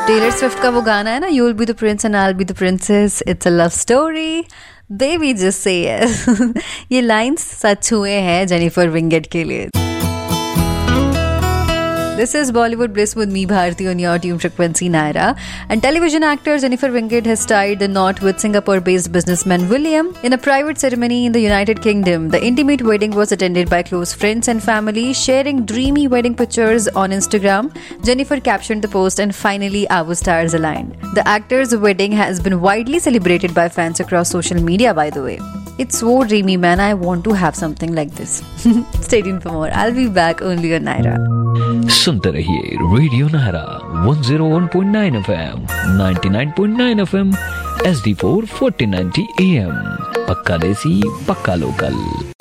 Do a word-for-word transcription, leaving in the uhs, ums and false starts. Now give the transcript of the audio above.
Taylor Swift का वो गाना है ना, You'll be the prince and I'll be the princess, it's a love story, baby just say yes. ये lines सच हुए हैं जेनिफर विंगेट के लिए. This is Bollywood Bliss with me, Bharti, on your tune frequency, Naira. And television actor Jennifer Winget has tied the knot with Singapore-based businessman William in a private ceremony in the United Kingdom. The intimate wedding was attended by close friends and family, sharing dreamy wedding pictures on Instagram. Jennifer captioned the post, and finally our stars aligned. The actor's wedding has been widely celebrated by fans across social media, by the way. It's so dreamy, man. I want to have something like this. Stay tuned for more. I'll be back only on Naira. सुनते रहिए radio Naira one oh one point nine F M, ninety-nine point nine F M, S D four forty ninety A M. पक्का देसी पक्का local.